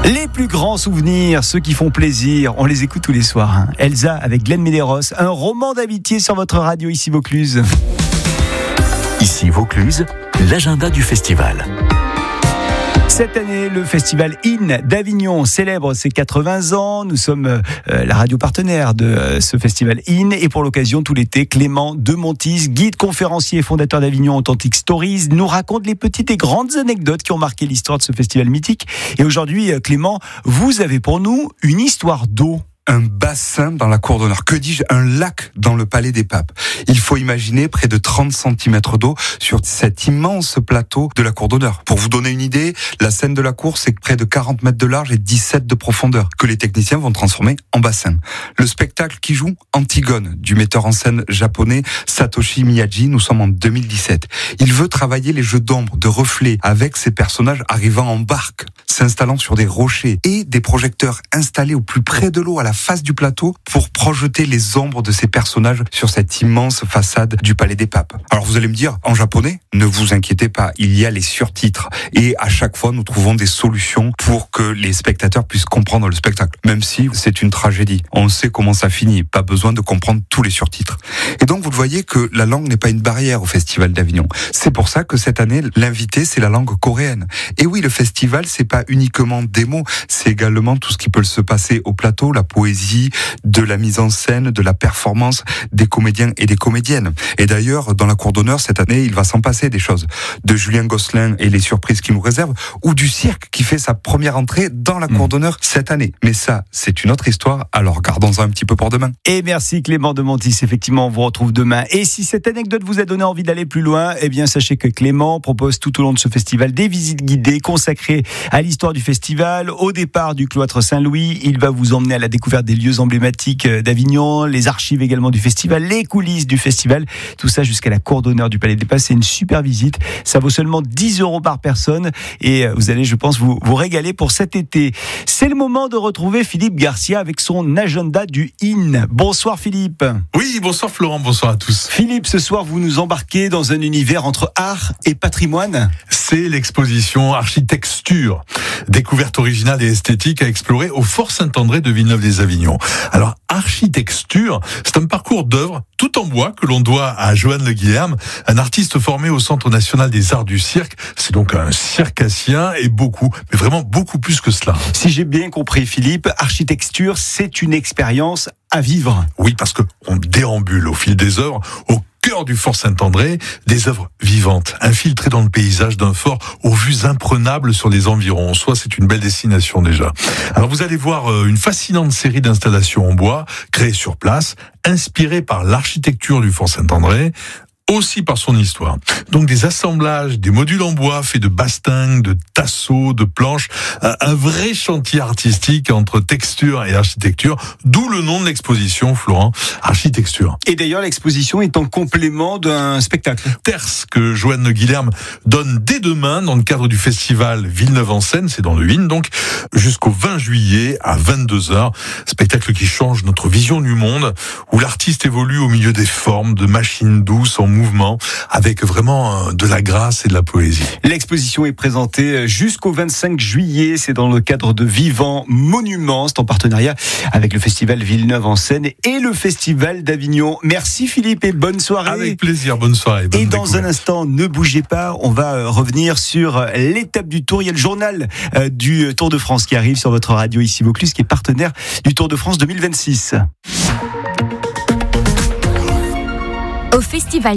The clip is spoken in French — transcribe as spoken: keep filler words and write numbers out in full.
Les plus grands souvenirs, ceux qui font plaisir, on les écoute tous les soirs. Hein. Elsa avec Glenn Medeiros, un roman d'amitié sur votre radio ici Vaucluse. Ici Vaucluse, l'agenda du festival. Cette année, le festival In d'Avignon célèbre ses quatre-vingts ans. Nous sommes euh, la radio partenaire de euh, ce festival In. Et pour l'occasion, tout l'été, Clément Demontis, guide, conférencier et fondateur d'Avignon Authentic Stories, nous raconte les petites et grandes anecdotes qui ont marqué l'histoire de ce festival mythique. Et aujourd'hui, Clément, vous avez pour nous une histoire d'eau. Un bassin dans la cour d'honneur. Que dis-je? Un lac dans le palais des papes. Il faut imaginer près de trente centimètres d'eau sur cet immense plateau de la cour d'honneur. Pour vous donner une idée, la scène de la cour, c'est près de quarante mètres de large et dix-sept de profondeur, que les techniciens vont transformer en bassin. Le spectacle qui joue, Antigone, du metteur en scène japonais Satoshi Miyagi. Nous sommes en deux mille dix-sept. Il veut travailler les jeux d'ombre, de reflets, avec ces personnages arrivant en barque, s'installant sur des rochers et des projecteurs installés au plus près de l'eau, à la face du plateau, pour projeter les ombres de ces personnages sur cette immense façade du Palais des Papes. Alors vous allez me dire, en japonais, ne vous inquiétez pas, il y a les surtitres. Et à chaque fois, nous trouvons des solutions pour que les spectateurs puissent comprendre le spectacle. Même si c'est une tragédie. On sait comment ça finit. Pas besoin de comprendre tous les surtitres. Et donc, vous le voyez que la langue n'est pas une barrière au Festival d'Avignon. C'est pour ça que cette année, l'invité, c'est la langue coréenne. Et oui, le festival, c'est pas uniquement des mots. C'est également tout ce qui peut se passer au plateau, la poésie, de la mise en scène, de la performance des comédiens et des comédiennes. Et d'ailleurs, dans la cour d'honneur, cette année, il va s'en passer des choses. De Julien Gosselin et les surprises qu'il nous réserve, ou du cirque qui fait sa première entrée dans la cour d'honneur cette année. Mais ça, c'est une autre histoire, alors gardons-en un petit peu pour demain. Et merci Clément Demontis, effectivement, on vous retrouve demain. Et si cette anecdote vous a donné envie d'aller plus loin, eh bien sachez que Clément propose tout au long de ce festival des visites guidées consacrées à l'histoire du festival. Au départ du cloître Saint-Louis, il va vous emmener à la découverte des lieux emblématiques d'Avignon, les archives également du festival, les coulisses du festival, tout ça jusqu'à la cour d'honneur du Palais des Papes. C'est une super visite, ça vaut seulement dix euros par personne et vous allez, je pense, vous, vous régaler pour cet été. C'est le moment de retrouver Philippe Garcia avec son agenda du In. Bonsoir Philippe. Oui, bonsoir Florent, bonsoir à tous. Philippe, ce soir vous nous embarquez dans un univers entre art et patrimoine. C'est l'exposition Architecture, découverte originale et esthétique à explorer au Fort Saint-André de Villeneuve-les-Avignon. Alors, Architecture, c'est un parcours d'œuvres tout en bois que l'on doit à Joanne Le Guilherme, un artiste formé au Centre national des arts du cirque. C'est donc un circassien et beaucoup, mais vraiment beaucoup plus que cela. Si j'ai bien compris Philippe, Architecture, c'est une expérience à vivre. Oui, parce qu'on déambule au fil des œuvres, au cœur du Fort Saint-André, des œuvres vivantes, infiltrées dans le paysage d'un fort aux vues imprenables sur les environs. En soi, c'est une belle destination déjà. Alors vous allez voir une fascinante série d'installations en bois, créées sur place, inspirées par l'architecture du Fort Saint-André, aussi par son histoire. Donc des assemblages, des modules en bois faits de bastingues, de tasseaux, de planches, un vrai chantier artistique entre texture et architecture, d'où le nom de l'exposition, Florent, Architecture. Et d'ailleurs, l'exposition est en complément d'un spectacle. Terce que Joanne Le Guilherme donne dès demain dans le cadre du festival Villeneuve en Seine, c'est dans le In, donc jusqu'au vingt juillet à vingt-deux heures. Spectacle qui change notre vision du monde, où l'artiste évolue au milieu des formes, de machines douces en mouvement, avec vraiment de la grâce et de la poésie. L'exposition est présentée jusqu'au vingt-cinq juillet, c'est dans le cadre de Vivant Monuments, c'est en partenariat avec le festival Villeneuve en Seine et le festival d'Avignon. Merci Philippe et bonne soirée. Avec plaisir, bonne soirée. Bonne et dans découverte. Un instant, ne bougez pas, on va revenir sur l'étape du Tour. Il y a le journal du Tour de France qui arrive sur votre radio ici Vaucluse, qui est partenaire du Tour de France deux mille vingt-six. Au festival